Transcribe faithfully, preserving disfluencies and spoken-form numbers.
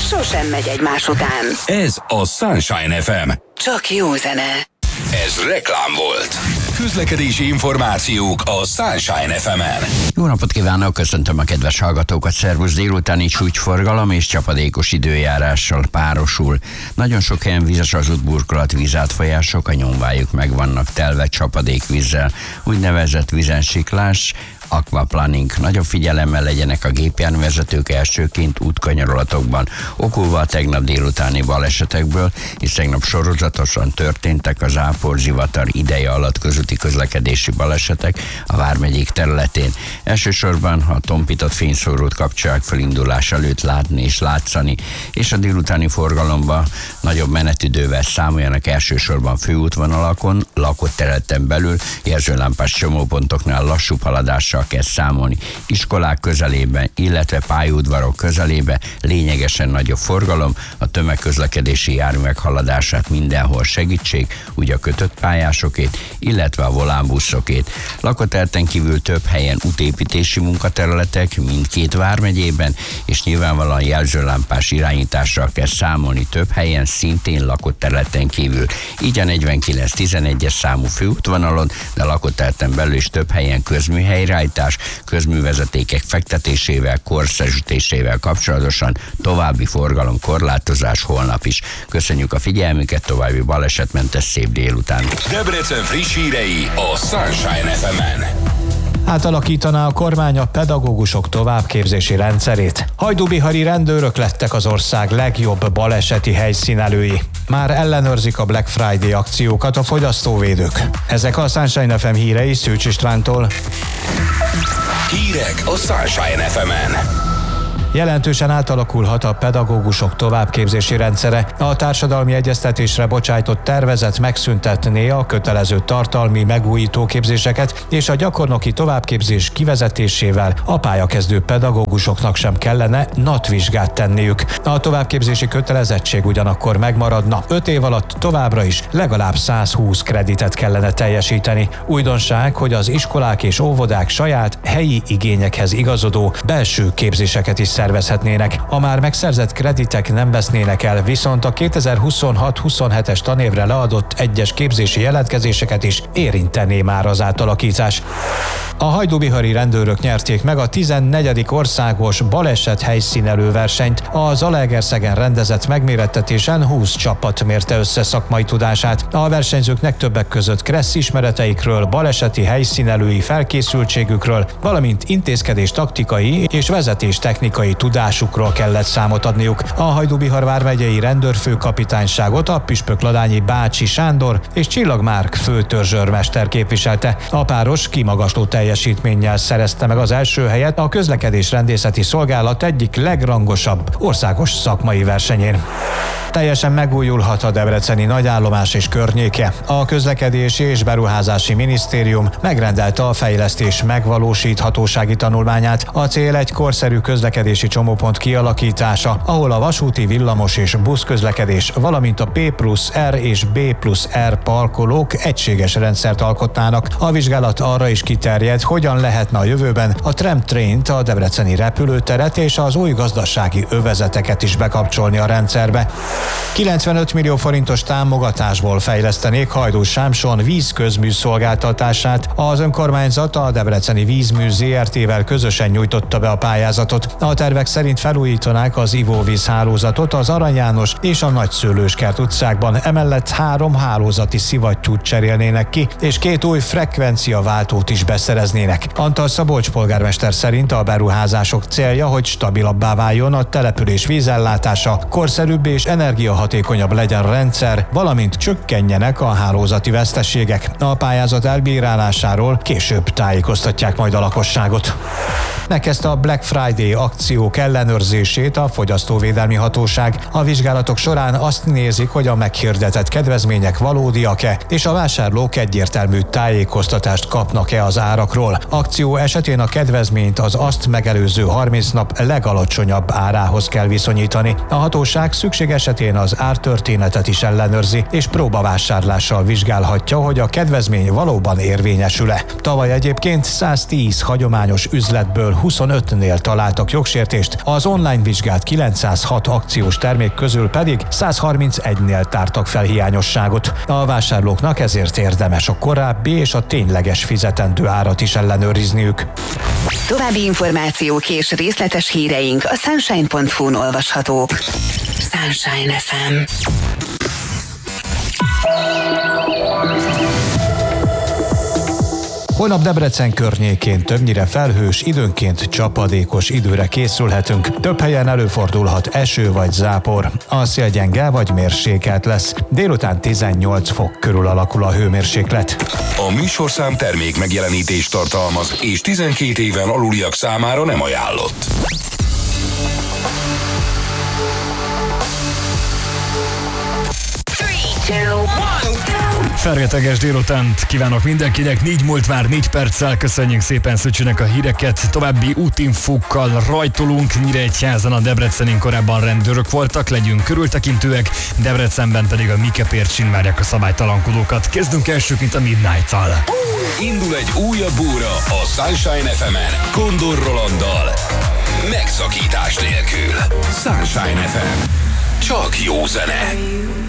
sosem megy egymás után. Ez a Sunshine ef em. Csak jó zene. Ez reklám volt. Közlekedési információk a Sunshine ef emen. Jó napot kívánok, köszöntöm a kedves hallgatókat, szervusz, délutáni csúcsforgalom és csapadékos időjárással párosul. Nagyon sok helyen vizes az útburkolat, vízátfolyások, a nyomvájuk meg vannak telve csapadékvízzel, úgynevezett vizensiklás, aquaplaning. Nagyobb figyelemmel legyenek a gépjárművezetők elsőként útkanyarolatokban, okulva a tegnap délutáni balesetekből, és tegnap sorozatosan történtek az Ápor-Zivatar ideje alatt közúti közlekedési balesetek a vármegyék területén. Elsősorban a tompított fényszórót kapcsolják felindulás előtt látni és látszani, és a délutáni forgalomban nagyobb menetidővel számoljanak elsősorban főútvonalakon, lakott területen belül, jelzőlámpás csomópontoknál lassúbb haladással kell számolni. Iskolák közelében, illetve pályaudvarok közelében lényegesen nagyobb forgalom, a tömegközlekedési járművek haladását mindenhol segítség, úgy a kötött pályásokét, illetve a volánbuszokét. Lakóterületen kívül több helyen útépítési munkaterületek mindkét vármegyében, és nyilvánvalóan jelzőlámpás irányítással kell számolni több helyen, szintén lakott területen kívül. Így a negyvenkilenc tizenegyes számú főútvonalon, de lakott területen belül is több helyen közműhelyreállítás, közművezetékek fektetésével, korszerűsítésével kapcsolatosan további forgalomkorlátozás holnap is. Köszönjük a figyelmüket, további balesetmentes szép délután. Debrecen friss hírei a Sunshine ef emen. Átalakítaná a kormány a pedagógusok továbbképzési rendszerét. Hajdúbihari rendőrök lettek az ország legjobb baleseti helyszínelői. Már ellenőrzik a Black Friday akciókat a fogyasztóvédők. Ezek a Sunshine ef em hírei Szűcs Istvántól. Hírek a Sunshine ef emen. Jelentősen átalakulhat a pedagógusok továbbképzési rendszere. A társadalmi egyeztetésre bocsájtott tervezet megszüntetné a kötelező tartalmi megújító képzéseket, és a gyakornoki továbbképzés kivezetésével a pályakezdő pedagógusoknak sem kellene natvizsgát tenniük. A továbbképzési kötelezettség ugyanakkor megmaradna. öt év alatt továbbra is legalább százhúsz kreditet kellene teljesíteni. Újdonság, hogy az iskolák és óvodák saját helyi igényekhez igazodó belső képzéseket is szervezhetnének. A már megszerzett kreditek nem vesznének el, viszont a kétezer-huszonhat huszonhetes tanévre leadott egyes képzési jelentkezéseket is érintené már az átalakítás. A hajdúbihari rendőrök nyerték meg a tizennegyedik országos baleset helyszínelő versenyt. A Zalaegerszegen rendezett megmérettetésen húsz csapat mérte össze szakmai tudását. A versenyzőknek többek között kressz ismereteikről, baleseti helyszínelői felkészültségükről, valamint intézkedés taktikai és vezetés technikai tudásukról kellett számot adniuk. A Hajdúbihar vármegyei rendőrfőkapitányságot a Püspökladányi Bácsi Sándor és Csillag Márk főtörzsőrmester képviselte. A páros kimagasló teljesítménnyel szerezte meg az első helyet a közlekedésrendészeti szolgálat egyik legrangosabb országos szakmai versenyén. Teljesen megújulhat a debreceni nagyállomás és környéke. A Közlekedési és Beruházási Minisztérium megrendelte a fejlesztés megvalósíthatósági tanulmányát. A cél egy korszerű közlekedési csomópont kialakítása, ahol a vasúti, villamos és buszközlekedés, valamint a P plusz R és B plusz R parkolók egységes rendszert alkotnának. A vizsgálat arra is kiterjed, hogyan lehetne a jövőben a tramtraint, a debreceni repülőteret és az új gazdasági övezeteket is bekapcsolni a rendszerbe. kilencvenöt millió forintos támogatásból fejlesztenék Hajdú-Sámson vízközmű szolgáltatását. Az önkormányzat a Debreceni Vízmű zé er té-vel közösen nyújtotta be a pályázatot. A tervek szerint felújítanák az ivóvízhálózatot az Arany János és a Nagyszőlőskert utcákban, emellett három hálózati szivattyút cserélnének ki, és két új frekvenciaváltót is beszereznének. Antal Szabolcs polgármester szerint a beruházások célja, hogy stabilabbá váljon a település vízellátása, korszerűbb és energiahatékonyabb legyen a rendszer, valamint csökkenjenek a hálózati veszteségek. A pályázat elbírálásáról később tájékoztatják majd a lakosságot. Megkezdte a Black Friday akciók ellenőrzését a Fogyasztóvédelmi Hatóság. A vizsgálatok során azt nézik, hogy a meghirdetett kedvezmények valódiak-e, és a vásárlók egyértelmű tájékoztatást kapnak-e az árakról. Akció esetén a kedvezményt az azt megelőző harminc nap legalacsonyabb árához kell viszonyítani. A hatóság szükség esetén az ártörténetet is ellenőrzi, és próbavásárlással vizsgálhatja, hogy a kedvezmény valóban érvényesül-e. Tavaly egyébként száztíz hagyományos üzletből huszonötnél találtak jogsértést, az online vizsgált kilencszázhat akciós termék közül pedig százharmincegynél tártak fel hiányosságot. A vásárlóknak ezért érdemes a korábbi és a tényleges fizetendő árat is ellenőrizniük. További információk és részletes híreink a sunshine pont hu-n olvashatók. Sunshine ef em. Holnap Debrecen környékén többnyire felhős, időnként csapadékos időre készülhetünk. Több helyen előfordulhat eső vagy zápor. A szél gyenge vagy mérsékelt lesz. Délután tizennyolc fok körül alakul a hőmérséklet. A műsorszám termék megjelenítést tartalmaz, és tizenkét éven aluliak számára nem ajánlott. Fergeteges délutánt kívánok mindenkinek, négy múlt már négy perccel, köszönjük szépen Szöcsinek a híreket. További útinfókkal rajtolunk, Nyíregyházan a Debrecenén korábban rendőrök voltak, legyünk körültekintőek, Debrecenben pedig a Mike Pércsin várják a szabálytalankodókat. Kezdünk elsőként a Midnight-tal. Indul egy újabb óra a Sunshine ef emen, Kondor Rolanddal. Megszakítás nélkül. Sunshine ef em. Csak jó zene.